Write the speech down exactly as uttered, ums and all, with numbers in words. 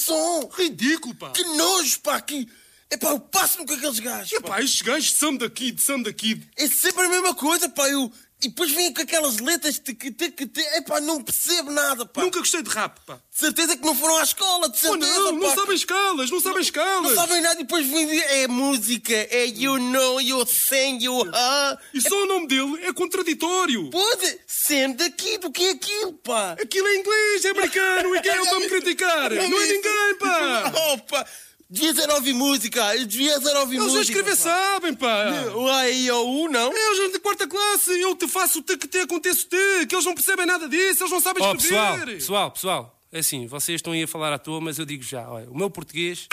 som. Ridículo, pá. Que nojo, pá. Que... Epá, eu passo-me com aqueles gajos. Epá, pá. estes gajos são daqui, são daqui. É sempre a mesma coisa, pá. Eu... E depois vêm com aquelas letras de que te que te. Epá, não percebo nada, pá. Nunca gostei de rap, pá. De certeza que não foram à escola, de Oh, certeza, não, não pá. sabem escalas, não sabem escalas. Não sabem nada e depois vêm... É música, é you know, you sing, you ah. E só o nome dele é contraditório. Pode ser daqui do que é aquilo, pá. Aquilo é inglês, é americano, e quem é para me criticar? Não é ninguém, pá. Oh, pá. Devia ser ouvir música, devia ser ouvir Eles música. a escrever pá. sabem, pá. O A, I, O, U, não? É, eles de quarta classe, eu te faço o T que te acontece o T, que eles não percebem nada disso, eles não sabem Oh, escrever. pessoal, pessoal, pessoal, é assim, vocês estão aí a falar à toa, mas eu digo já, olha, o meu português